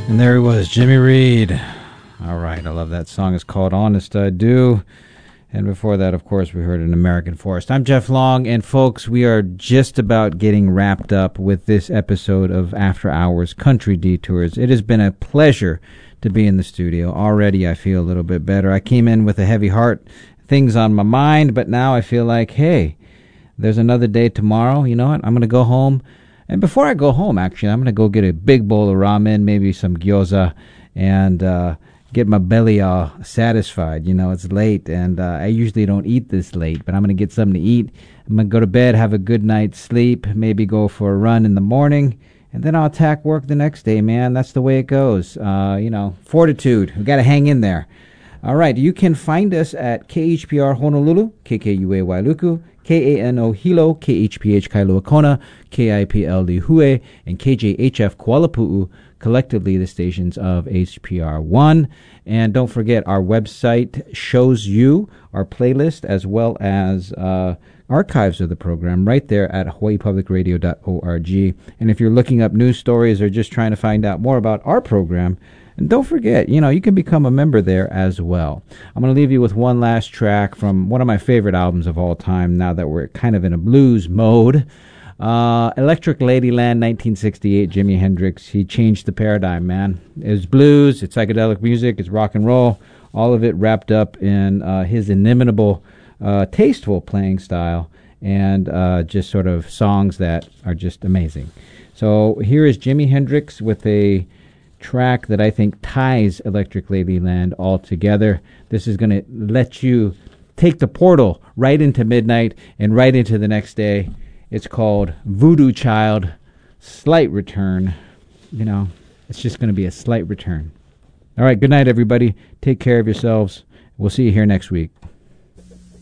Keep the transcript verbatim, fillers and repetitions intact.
And there he was, Jimmy Reed. All right, I love that song. It's called Honest I Do. And before that, of course, we heard An American Forest. I'm Jeff Long, and folks, we are just about getting wrapped up with this episode of After Hours Country Detours. It has been a pleasure to be in the studio. Already I feel a little bit better. I came in with a heavy heart, things on my mind, but now I feel like, hey, there's another day tomorrow. You know what? I'm going to go home. And before I go home, actually, I'm going to go get a big bowl of ramen, maybe some gyoza, and uh, get my belly all satisfied. You know, it's late, and uh, I usually don't eat this late, but I'm going to get something to eat. I'm going to go to bed, have a good night's sleep, maybe go for a run in the morning, and then I'll attack work the next day, man. That's the way it goes. Uh, you know, fortitude. We got to hang in there. All right, you can find us at K H P R Honolulu, K K U A Wailuku, K A N O Hilo, K H P H Kailua Kona, K I P L Lihue, and K J H F Kuala Pu'u, collectively the stations of H P R one. And don't forget, our website shows you our playlist as well as uh, archives of the program right there at hawaii public radio dot org. And if you're looking up news stories or just trying to find out more about our program, and don't forget, you know, you can become a member there as well. I'm going to leave you with one last track from one of my favorite albums of all time, now that we're kind of in a blues mode. Uh, Electric Ladyland, nineteen sixty-eight, Jimi Hendrix. He changed the paradigm, man. It's blues, it's psychedelic music, it's rock and roll, all of it wrapped up in uh, his inimitable, uh, tasteful playing style, and uh, just sort of songs that are just amazing. So here is Jimi Hendrix with a track that I think ties Electric Ladyland all together. This is going to let you take the portal right into midnight and right into the next day. It's called Voodoo Child, Slight Return. You know, it's just going to be a slight return. All right, good night, everybody. Take care of yourselves. We'll see you here next week.